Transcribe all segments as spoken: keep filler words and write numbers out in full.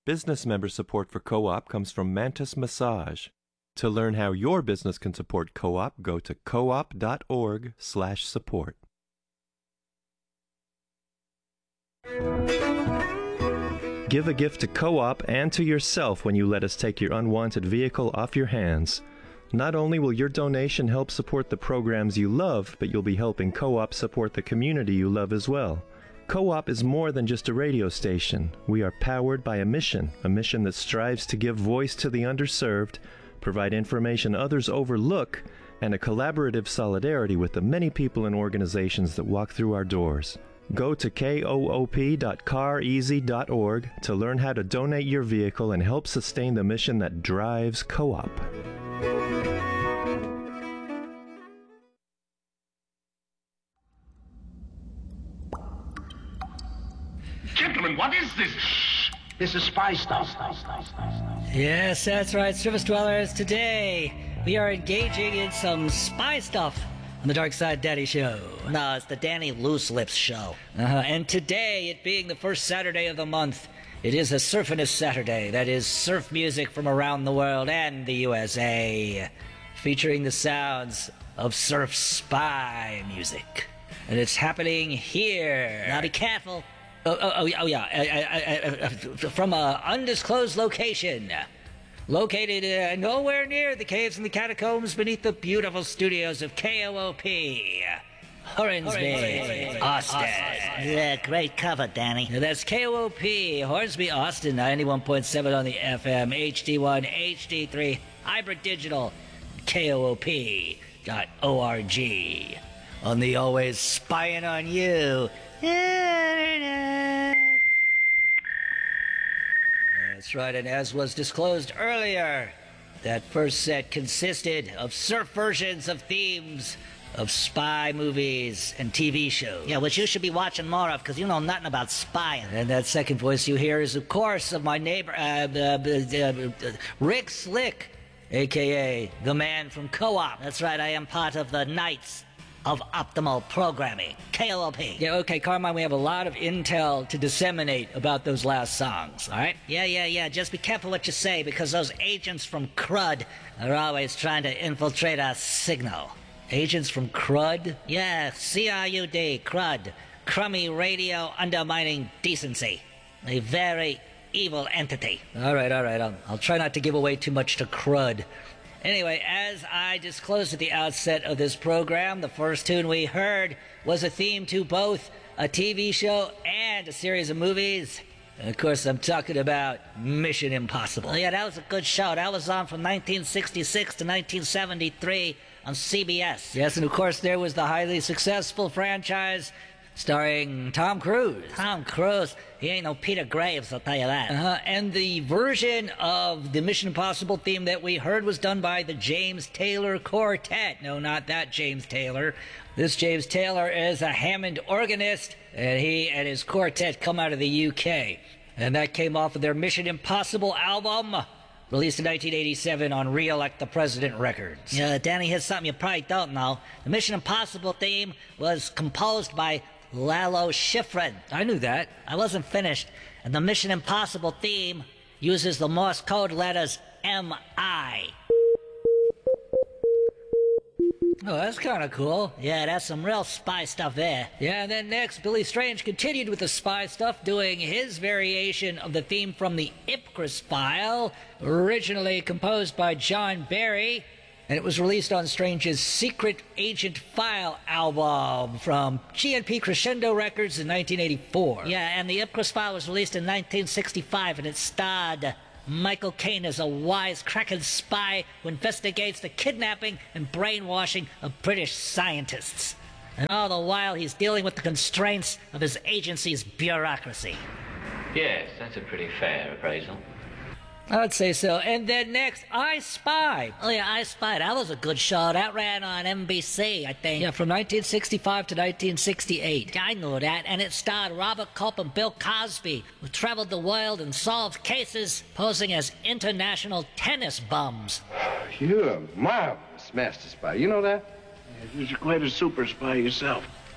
Business member support for Co-op comes from Mantis Massage. To learn how your business can support Co-op, go to coop.org slash support. Give a gift to Co-op and to yourself when you let us take your unwanted vehicle off your hands. Not only will your donation help support the programs you love, but you'll be helping Co-op support the community you love as well. Co-op is more than just a radio station. We are powered by a mission, a mission that strives to give voice to the underserved, provide information others overlook, and a collaborative solidarity with the many people and organizations that walk through our doors. Go to koop dot car easy dot org to learn how to donate your vehicle and help sustain the mission that drives Co-op. Gentlemen, what is this? This is spy stuff. Yes, that's right, Surface Dwellers. Today, we are engaging in some spy stuff on the Dark Side Daddy Show. No, it's the Danny Loose Lips Show. Uh-huh. And today, it being the first Saturday of the month, it is a Surfinist Saturday. That is surf music from around the world and the U S A, featuring the sounds of surf spy music. And it's happening here. Now be careful. Oh, oh, oh, oh yeah, uh, uh, uh, uh, from an undisclosed location, located uh, nowhere near the caves and the catacombs beneath the beautiful studios of K O O P, Hornsby, Austin. Yeah, great cover, Danny. Now that's K O O P, Hornsby, Austin, ninety-one point seven on the F M, H D one, H D three, hybrid digital, K O O P dot org, on the always spying on you Internet. That's right, and as was disclosed earlier, that first set consisted of surf versions of themes of spy movies and T V shows. Yeah, which you should be watching more of, because you know nothing about spying. And that second voice you hear is, of course, of my neighbor, uh, uh, uh, uh, Rick Slick, a k a the man from Co-op. That's right, I am part of the Knights of Optimal Programming, K O O P. Yeah, okay, Carmine, we have a lot of intel to disseminate about those last songs, all right? Yeah, yeah, yeah, just be careful what you say, because those agents from Crud are always trying to infiltrate our signal. Agents from Crud? Yeah, C R U D, Crud. Crummy radio undermining decency. A very evil entity. All right, all right, I'll, I'll try not to give away too much to Crud. Anyway, as I disclosed at the outset of this program, the first tune we heard was a theme to both a T V show and a series of movies. And of course, I'm talking about Mission Impossible. Oh, yeah, that was a good show. That was on from nineteen sixty-six to nineteen seventy-three on C B S. Yes, and of course, there was the highly successful franchise starring Tom Cruise. Tom Cruise. He ain't no Peter Graves, I'll tell you that. Uh-huh. And the version of the Mission Impossible theme that we heard was done by the James Taylor Quartet. No, not that James Taylor. This James Taylor is a Hammond organist, and he and his quartet come out of the U K. And that came off of their Mission Impossible album, released in nineteen eighty-seven on Re-Elect the President Records. Yeah, Danny, here's something you probably don't know. The Mission Impossible theme was composed by Lalo Schifrin. I knew that. I wasn't finished. And the Mission Impossible theme uses the Morse code letters M I. Oh, that's kind of cool. Yeah, that's some real spy stuff there. Yeah, and then next, Billy Strange continued with the spy stuff, doing his variation of the theme from the Ipcris File, originally composed by John Barry, and it was released on Strange's Secret Agent File album from G N P Crescendo Records in nineteen eighty-four. Yeah, and the Ipcris File was released in nineteen sixty-five, and it starred Michael Caine as a wisecracking spy who investigates the kidnapping and brainwashing of British scientists. And all the while, he's dealing with the constraints of his agency's bureaucracy. Yes, that's a pretty fair appraisal. I'd say so. And then next, I Spy. Oh, yeah, I Spy. That was a good show. That ran on N B C, I think. Yeah, from nineteen sixty-five to nineteen sixty-eight. Yeah, I knew that. And it starred Robert Culp and Bill Cosby, who traveled the world and solved cases posing as international tennis bums. You're a marvelous master spy. You know that? You're quite a super spy yourself.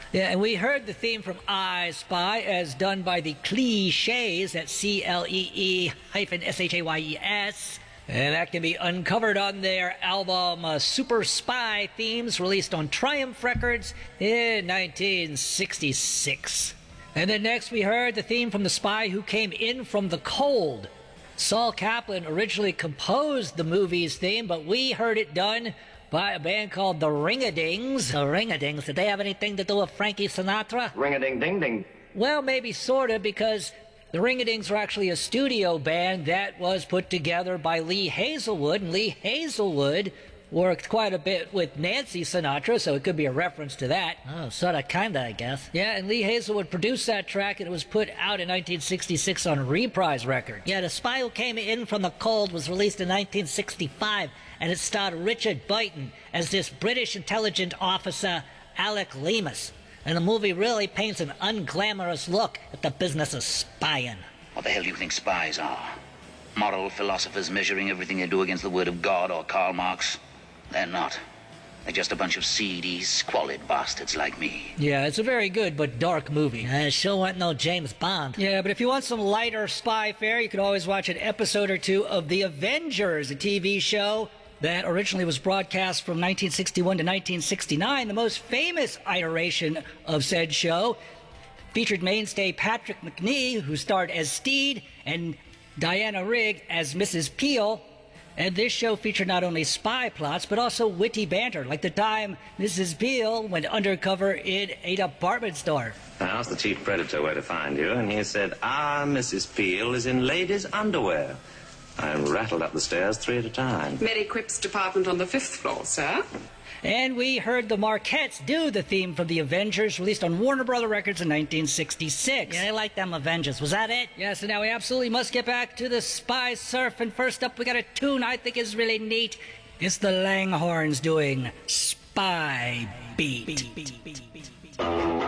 Yeah, and we heard the theme from I Spy as done by the Clichés at C L E E hyphen S H A Y E S. And that can be uncovered on their album uh, Super Spy Themes, released on Triumph Records in nineteen sixty-six. And then next we heard the theme from The Spy Who Came In From the Cold. Saul Kaplan originally composed the movie's theme, but we heard it done by a band called the Ring-a-Dings. The Ring-a-Dings, did they have anything to do with Frankie Sinatra? Ring-a-ding-ding-ding. Well, maybe sorta, because the Ring-a-Dings were actually a studio band that was put together by Lee Hazelwood, and Lee Hazelwood worked quite a bit with Nancy Sinatra, so it could be a reference to that. Oh, sorta, kinda, I guess. Yeah, and Lee Hazelwood produced that track, and it was put out in nineteen sixty-six on Reprise Records. Yeah, The Spy Who Came In From the Cold was released in nineteen sixty-five, and it starred Richard Burton as this British intelligence officer, Alec Leamas. And the movie really paints an unglamorous look at the business of spying. What the hell do you think spies are? Moral philosophers measuring everything they do against the word of God or Karl Marx? They're not. They're just a bunch of seedy, squalid bastards like me. Yeah, it's a very good but dark movie. Uh, it sure wasn't no James Bond. Yeah, but if you want some lighter spy fare, you can always watch an episode or two of The Avengers, a T V show that originally was broadcast from nineteen sixty-one to nineteen sixty-nine. The most famous iteration of said show featured mainstay Patrick McNee, who starred as Steed, and Diana Rigg as Missus Peel. And this show featured not only spy plots, but also witty banter, like the time Missus Peel went undercover in a department store. I asked the chief predator where to find you, and he said, "Ah, Missus Peel is in ladies' underwear." I rattled up the stairs three at a time. Mary Quip's department on the fifth floor, sir. And we heard the Marquettes do the theme from The Avengers, released on Warner Brother Records in nineteen sixty-six. Yeah, I like them Avengers. Was that it? Yes, and now we absolutely must get back to the spy surf. And first up, we got a tune I think is really neat. It's the Langhorns doing Spy Beat.